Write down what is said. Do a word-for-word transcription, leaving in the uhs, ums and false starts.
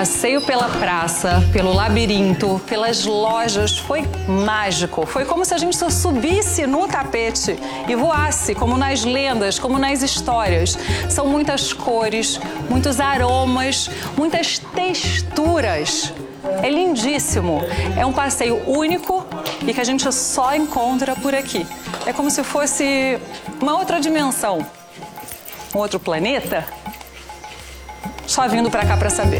passeio pela praça, pelo labirinto, pelas lojas foi mágico. Foi como se a gente subisse no tapete e voasse, como nas lendas, como nas histórias. São muitas cores, muitos aromas, muitas texturas. É lindíssimo. É um passeio único e que a gente só encontra por aqui. É como se fosse uma outra dimensão, um outro planeta. Só vindo pra cá pra saber.